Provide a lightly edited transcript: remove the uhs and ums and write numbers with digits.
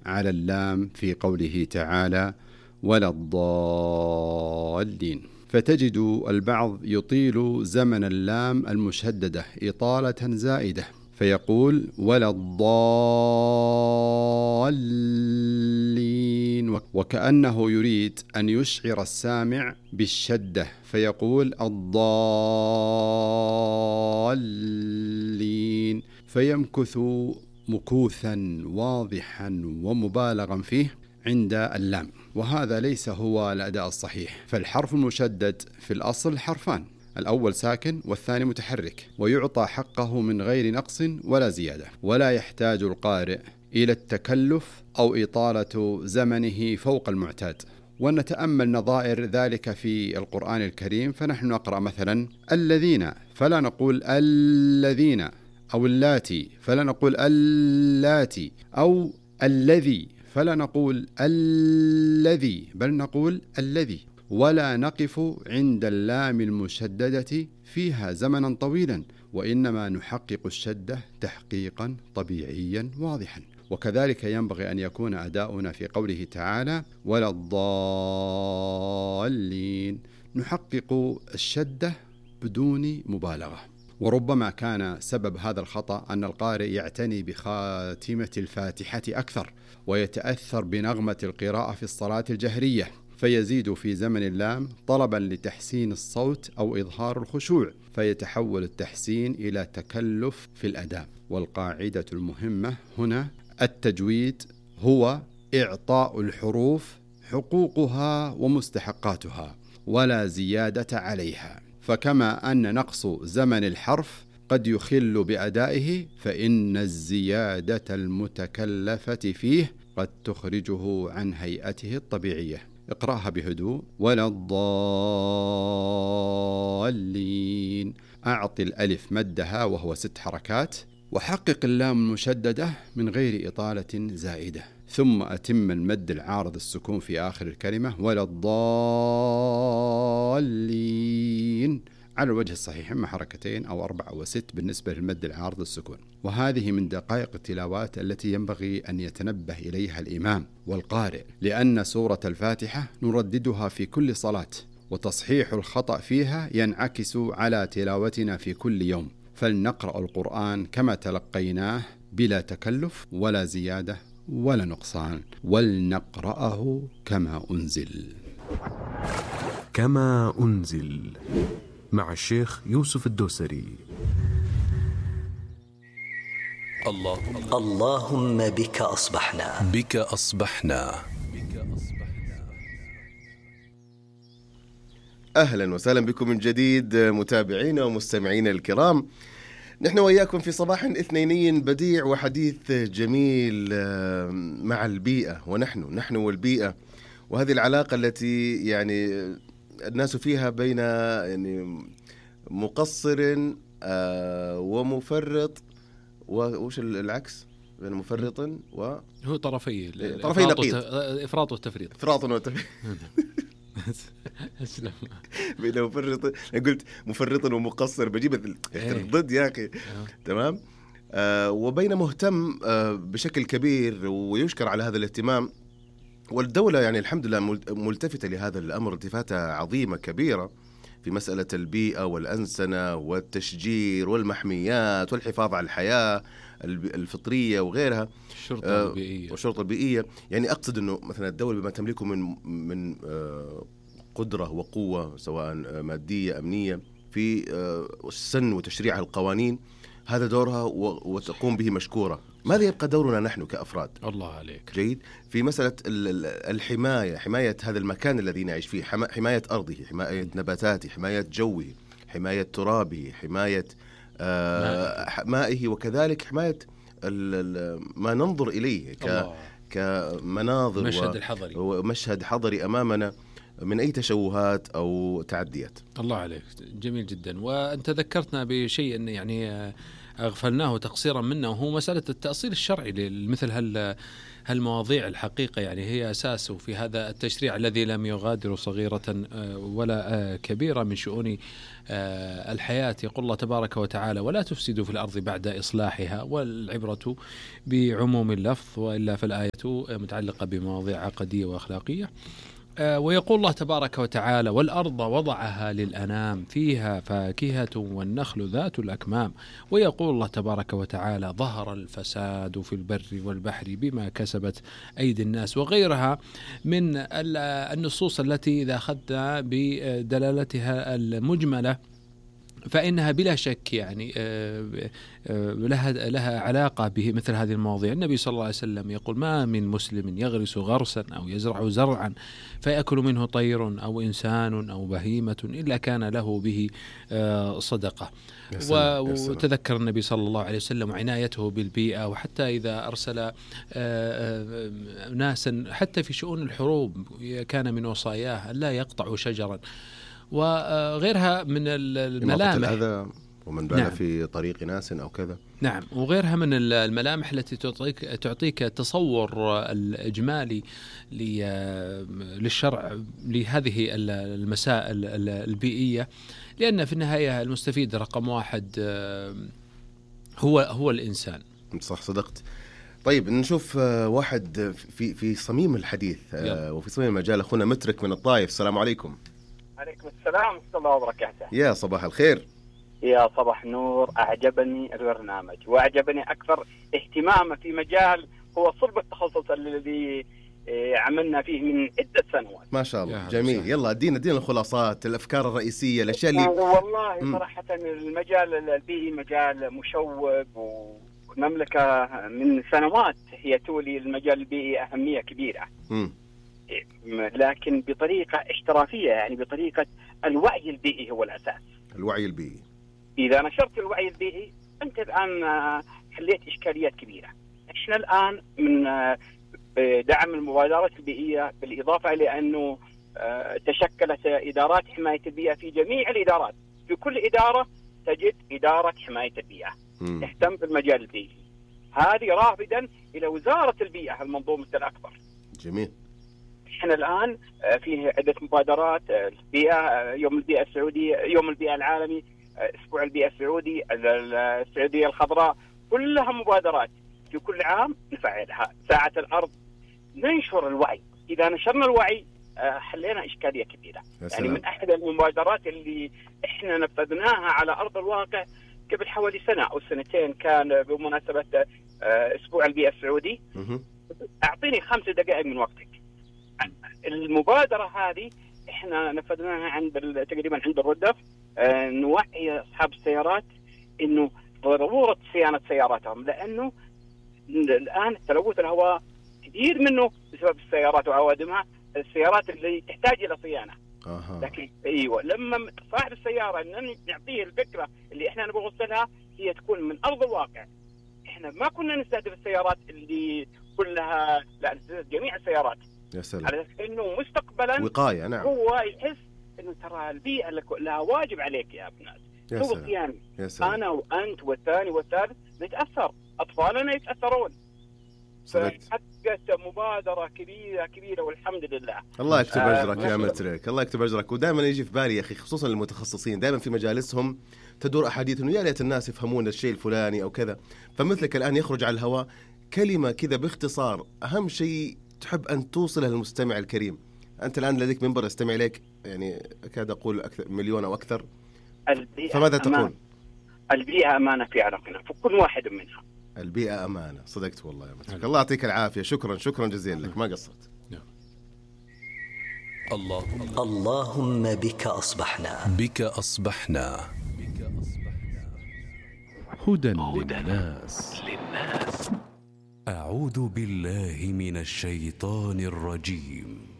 على اللام في قوله تعالى ولا الضالين، فتجد البعض يطيل زمن اللام المشددة إطالة زائدة فيقول ولا الضالين، وكأنه يريد أن يشعر السامع بالشدة فيقول الضالين، فيمكث مكوثا واضحا ومبالغا فيه عند اللام، وهذا ليس هو الأداء الصحيح. فالحرف المشدد في الأصل حرفان، الأول ساكن والثاني متحرك، ويعطى حقه من غير نقص ولا زيادة، ولا يحتاج القارئ إلى التكلف أو إطالة زمنه فوق المعتاد. ونتأمل نظائر ذلك في القرآن الكريم، فنحن نقرأ مثلا الذين فلا نقول الذين، أو اللاتي فلا نقول اللاتي، أو الذي فلا نقول الذي بل نقول الذي، ولا نقف عند اللام المشددة فيها زمنا طويلا، وإنما نحقق الشدة تحقيقا طبيعيا واضحا. وكذلك ينبغي أن يكون أداؤنا في قوله تعالى ولا الضالين، نحقق الشدة بدون مبالغة. وربما كان سبب هذا الخطأ أن القارئ يعتني بخاتمة الفاتحة أكثر، ويتأثر بنغمة القراءة في الصلاة الجهرية، فيزيد في زمن اللام طلبا لتحسين الصوت أو إظهار الخشوع، فيتحول التحسين إلى تكلف في الأداء. والقاعدة المهمة هنا التجويد هو إعطاء الحروف حقوقها ومستحقاتها ولا زيادة عليها، فكما أن نقص زمن الحرف قد يخل بأدائه، فإن الزيادة المتكلفة فيه قد تخرجه عن هيئته الطبيعية. اقرأها بهدوء ولا الضالين، أعطي الألف مدها وهو 6 حركات، وحقق اللام المشددة من غير إطالة زائدة، ثم أتم المد العارض السكون في آخر الكلمة ولا الضالين على الوجه الصحيح، إما 2 حركات أو 4 أو 6 بالنسبة للمد العارض السكون. وهذه من دقائق التلاوات التي ينبغي أن يتنبه إليها الإمام والقارئ، لأن سورة الفاتحة نرددها في كل صلاة، وتصحيح الخطأ فيها ينعكس على تلاوتنا في كل يوم. فلنقرأ القرآن كما تلقيناه بلا تكلف ولا زيادة ولا نقصان، ولنقرأه كما أنزل. كما أنزل مع الشيخ يوسف الدوسري. اللهم بك أصبحنا، بك أصبحنا. أهلا وسهلا بكم من جديد متابعينا ومستمعينا الكرام، نحن وإياكم في صباح اثنيني بديع وحديث جميل مع البيئة، ونحن والبيئة، وهذه العلاقة التي يعني الناس فيها بين يعني مقصر ومفرط، وش العكس بين مفرط هو طرفي نقيض، إفراط والتفريط. بين مفرط، قلت مفرط ومقصر، بجيب الضد يا أخي. تمام. وبين مهتم بشكل كبير ويشكر على هذا الاهتمام، والدولة يعني الحمد لله ملتفتة لهذا الأمر التفاتة عظيمة كبيرة في مسألة البيئة والأنسنة والتشجير والمحميات والحفاظ على الحياة الفطرية وغيرها، والشرطة البيئية. يعني أقصد أنه مثلا الدولة بما تملكه من قدرة وقوة سواء مادية أمنية في سن وتشريع القوانين، هذا دورها وتقوم به مشكورة. ماذا يبقى دورنا نحن كأفراد؟ الله عليك. جيد. في مسألة الحماية، حماية هذا المكان الذي نعيش فيه، حماية أرضه، حماية نباتاته، حماية جوه، حماية ترابه، حماية مائه، وكذلك حماية ما ننظر إليه كمناظر ومشهد حضري أمامنا من أي تشوهات أو تعديات. الله عليك، جميل جدا. وأنت ذكرتنا بشيء أن يعني أغفلناه تقصيرا منا، وهو مسألة التأصيل الشرعي لمثل هالمواضيع. الحقيقة يعني هي أساسه في هذا التشريع الذي لم يغادر صغيرة ولا كبيرة من شؤون الحياة. يقول الله تبارك وتعالى: ولا تفسدوا في الأرض بعد إصلاحها، والعبرة بعموم اللفظ، وإلا فالآية متعلقة بمواضيع عقدية وأخلاقية. ويقول الله تبارك وتعالى: والأرض وضعها للأنام فيها فاكهة والنخل ذات الأكمام. ويقول الله تبارك وتعالى: ظهر الفساد في البر والبحر بما كسبت أيدي الناس، وغيرها من النصوص التي إذا أخذنا بدلالتها المجملة فإنها بلا شك يعني لها علاقة بمثل هذه المواضيع. النبي صلى الله عليه وسلم يقول: ما من مسلم يغرس غرسا أو يزرع زرعا فيأكل منه طير أو إنسان أو بهيمة إلا كان له به صدقة. وتذكر النبي صلى الله عليه وسلم عنايته بالبيئة، وحتى إذا أرسل ناسا حتى في شؤون الحروب كان من وصاياه لا يقطع شجرا، وغيرها من الملامح الأذى ومن بال نعم. في طريق ناس أو كذا. نعم، وغيرها من الملامح التي تعطيك تصور الإجمالي للشرع لهذه المسائل البيئية، لأن في النهاية المستفيد رقم واحد هو الإنسان. صح، صدقت. طيب نشوف واحد في صميم الحديث وفي صميم المجال، أخونا مترك من الطائف. السلام عليكم. عليكم السلام ورحمة الله وبركاته. يا صباح الخير. يا صباح النور. أعجبني البرنامج وأعجبني أكثر اهتمامه في مجال هو صلب التخصص الذي عملنا فيه من عدة سنوات. ما شاء الله، جميل. يلا ادينا الخلاصات، الأفكار الرئيسية، الأشياء اللي والله صراحة المجال البيئي مجال مشوق، والمملكة من سنوات هي تولي المجال البيئي أهمية كبيرة. لكن بطريقة احترافية، يعني بطريقة الوعي البيئي هو الأساس. الوعي البيئي، إذا نشرت الوعي البيئي أنت الآن حليت إشكاليات كبيرة. إحنا الآن من دعم المبادرات البيئية، بالإضافة إلى أنه تشكلت إدارات حماية البيئة في جميع الإدارات. في كل إدارة تجد إدارة حماية البيئة تهتم بالمجال البيئي. هذه رافدا إلى وزارة البيئة المنظومة الأكبر. جميل. احنا الآن فيه عدة مبادرات، البيئة، يوم البيئة السعودي، يوم البيئة العالمي، أسبوع البيئة السعودي، السعودية الخضراء، كلها مبادرات في كل عام نفعلها. ساعة الأرض، ننشر الوعي. إذا نشرنا الوعي حلينا إشكالية كبيرة. يعني من أحد المبادرات اللي احنا نفذناها على أرض الواقع قبل حوالي سنة أو سنتين، كان بمناسبة أسبوع البيئة السعودي. أعطيني 5 دقائق من وقتك. المبادرة هذه احنا نفذناها تقريبا عند الردف. نوعي أصحاب السيارات إنه ضرورة صيانة سياراتهم، لأنه الآن تلوث الهواء كثير منه بسبب السيارات وعوادمها، السيارات اللي تحتاج إلى صيانة. لكن أيوة، لما صاحب السيارة إن نعطيه الفكرة اللي احنا نبغى نوصلها هي تكون من أرض الواقع. احنا ما كنا نستهدف السيارات اللي كلها، لا، نستهدف جميع السيارات. يا سلام. على انه مستقبلا وقاية. نعم. هو يحس انه ترى البيئة لها واجب عليك يا ابناء. سوق صيانة. انا وانت والثاني والثالث نتاثر، اطفالنا يتاثرون. فحققت مبادرة كبيرة والحمد لله. الله يكتب أجرك يا مترك، الله يكتب أجرك. ودائما يجي في بالي يا أخي، خصوصا المتخصصين، دائما في مجالسهم تدور أحاديث إنه يا ليت الناس يفهمون الشيء الفلاني أو كذا. فمثلك الآن يخرج على الهواء كلمة كذا باختصار، أهم شيء تحب أن توصله للمستمع الكريم. أنت الآن لديك منبر يستمع إليك يعني أكاد أقول أكثر مليون أو أكثر. فماذا تقول؟ البيئة أمانة في عرقنا، فكل واحد منها. البيئة أمانة. صدقت والله يا مترك. الله يعطيك العافية. شكرا جزيلا لك، ما قصرت. اللهم بك أصبحنا. بك أصبحنا. هدى للناس. أعوذ بالله من الشيطان الرجيم.